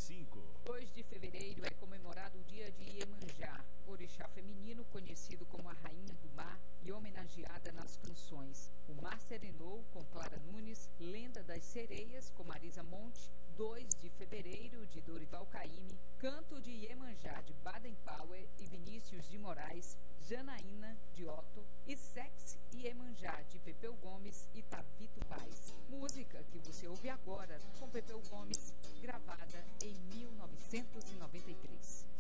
5. 2 de fevereiro é comemorado o dia de Iemanjá, orixá feminino conhecido como a rainha do mar e homenageada nas canções O Mar Serenou, com Clara Nunes, Lenda das Sereias, com Marisa Monte, 2 de fevereiro, de Dorival Caymmi, Canto de Iemanjá, de Baden Powell e Vinícius de Moraes, Janaína, de Otto, e Sexy Iemanjá, de Pepe